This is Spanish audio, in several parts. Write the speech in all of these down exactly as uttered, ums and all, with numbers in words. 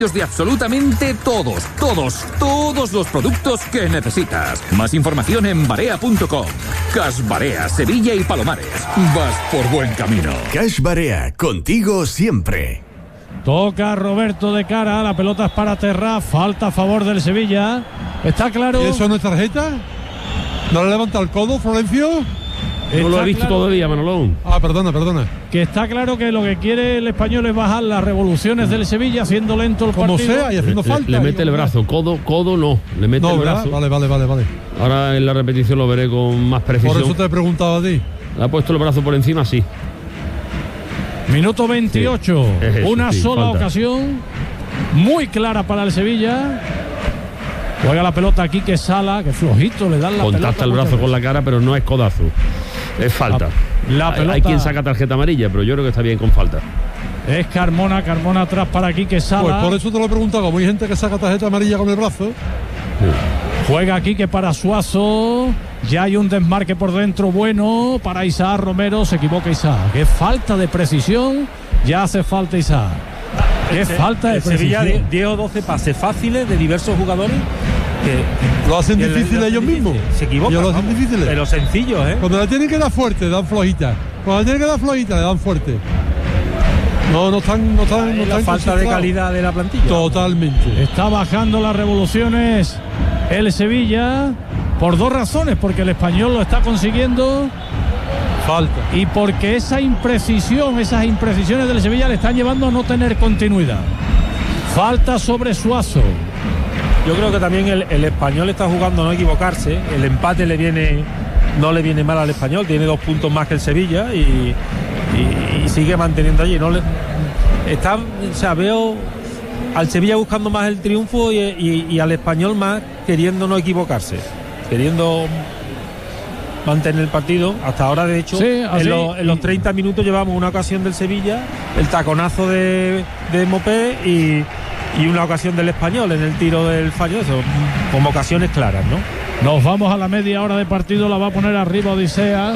de absolutamente todos, todos, todos los productos que necesitas. Más información en barea punto com. Cash Barea, Sevilla y Palomares. Vas por buen camino. Cash Barea, contigo siempre. Toca Roberto de cara, la pelota es para Terra, falta a favor del Sevilla. ¿Está claro? ¿Y eso no es tarjeta? ¿No le levanta el codo, Florencio? No lo he visto claro, todavía, Manolón. Ah, perdona, perdona. Que está claro que lo que quiere el español es bajar las revoluciones del Sevilla, haciendo lento el Como partido. Como sea, y haciendo le, falta. Le mete el brazo, codo, codo no. Le mete no, el ¿verdad? brazo. Vale, vale, vale, vale. Ahora en la repetición lo veré con más precisión. Por eso te he preguntado a ti. Le ha puesto el brazo por encima, sí. Minuto veintiocho. Sí, eso, una sí, sola falta. Ocasión. Muy clara para el Sevilla. Juega la pelota aquí que Sala, que flojito le dan la Contacta pelota. Contacta el brazo con la cara, pero no es codazo. Es falta. La, la hay, pelota... hay quien saca tarjeta amarilla, pero yo creo que está bien con falta. Es Carmona, Carmona atrás para aquí que Sala. Pues por eso te lo he preguntado, como hay gente que saca tarjeta amarilla con el brazo. Sí. Juega aquí que para Suazo. Ya hay un desmarque por dentro bueno para Isaac Romero. Se equivoca Isaac. Qué falta de precisión. Ya hace falta Isaac. Qué Se, falta de precisión. Sevilla diez o doce pases fáciles de diversos jugadores que lo hacen difícil ellos mismos. Se equivocan. Ellos lo hacen difíciles. Pero sencillos, ¿eh? Cuando le tienen que dar fuerte, dan flojita. Cuando le tienen que dar flojita, le dan fuerte. No, no están, no están, no la están falta de calidad de la plantilla. Totalmente. Está bajando las revoluciones el Sevilla por dos razones, porque el español lo está consiguiendo. Falta. Y porque esa imprecisión, esas imprecisiones del Sevilla le están llevando a no tener continuidad. Falta sobre Suazo. Yo creo que también el, el español está jugando a no equivocarse. El empate le viene, no le viene mal al español. Tiene dos puntos más que el Sevilla y, y, y sigue manteniendo allí. No le, está, o sea, veo al Sevilla buscando más el triunfo y, y, y al español más queriendo no equivocarse, queriendo mantener el partido. Hasta ahora, de hecho, sí, en, lo, en los treinta minutos llevamos una ocasión del Sevilla, el taconazo de, de Mopé y, y una ocasión del español en el tiro del fallo, eso, como ocasiones claras, ¿no? Nos vamos a la media hora de partido, la va a poner arriba Odiseas.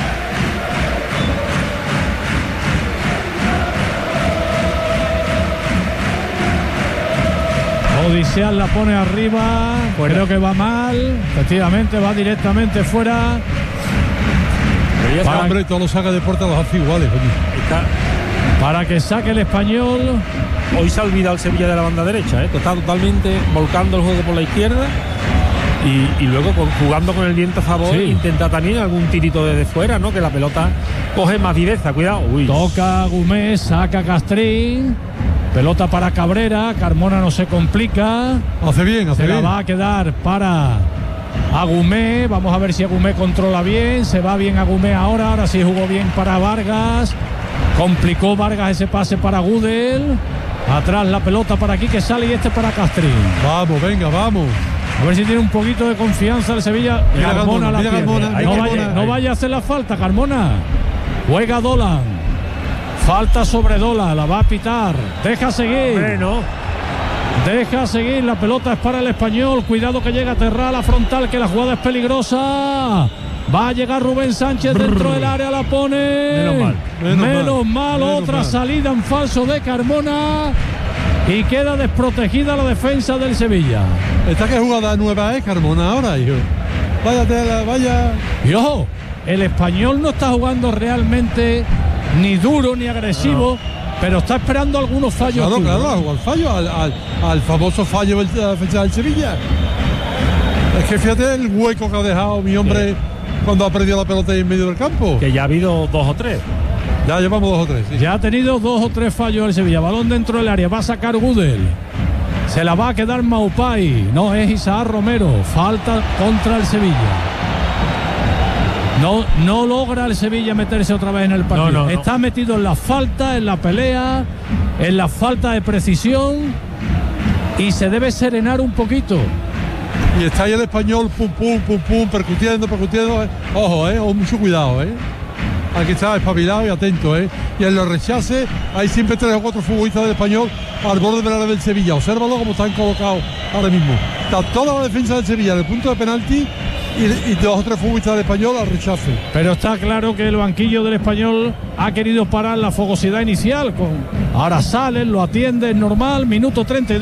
Odiseas la pone arriba, fuera. Creo que va mal, efectivamente va directamente fuera. Para, hombre, todos los saca de puerta los hace iguales. Está, para que saque el español. Hoy se ha olvidado el Sevilla de la banda derecha, ¿eh? Está totalmente volcando el juego por la izquierda y, y luego con, jugando con el viento a favor, sí. Intenta también algún tirito desde fuera, ¿no? Que la pelota coge más viveza, cuidado. Uy. Toca Gumé, saca Castrín. Pelota para Cabrera, Carmona no se complica. Hace bien, hace se bien. Se la va a quedar para Agumé. Vamos a ver si Agumé controla bien. Se va bien Agumé ahora. Ahora sí jugó bien para Vargas. Complicó Vargas ese pase para Gudel. Atrás la pelota para aquí que sale y este para Castrín. Vamos, venga, vamos. A ver si tiene un poquito de confianza el Sevilla. Mira Carmona, Carmona, la mira Carmona, no, mira vaya, Carmona. no vaya a hacer la falta, Carmona. Juega Dolan. Falta sobre Dola, la va a pitar. Deja seguir. Bueno. Deja seguir. La pelota es para el español. Cuidado que llega Terra a la frontal, que la jugada es peligrosa. Va a llegar Rubén Sánchez Brrr. dentro del área, la pone. Menos mal. Menos, Menos mal. mal. Menos Otra mal. salida en falso de Carmona. Y queda desprotegida la defensa del Sevilla. Esta que jugada nueva es Carmona ahora, hijo. Vaya tela, vaya. Y ojo, el español no está jugando realmente ni duro ni agresivo, no. Pero está esperando algunos fallos. Claro, duros. claro, al fallo, al, al, al famoso fallo de la defensa del Sevilla. Es que fíjate el hueco que ha dejado mi hombre sí. Cuando ha perdido la pelota ahí en medio del campo. Que ya ha habido dos o tres. Ya llevamos dos o tres. Sí. Ya ha tenido dos o tres fallos el Sevilla. Balón dentro del área, va a sacar Gudel. Se la va a quedar Maupay. No, es Isaac Romero. Falta contra el Sevilla. No, no logra el Sevilla meterse otra vez en el partido. No, no, Está no. metido en la falta, en la pelea, en la falta de precisión y se debe serenar un poquito. Y está ahí el español, pum, pum, pum, pum, percutiendo, percutiendo. Ojo, eh, oh, mucho cuidado, eh. Aquí está espabilado y atento, eh. Y en los rechaces hay siempre tres o cuatro futbolistas del español al borde del área del Sevilla. Obsérvalo como están colocados ahora mismo. Está toda la defensa del Sevilla en el punto de penalti y, y dos o tres futbolistas del Español al rechace. Pero está claro que el banquillo del Español ha querido parar la fogosidad inicial. Con... Ahora salen, lo atienden normal, minuto treinta y dos.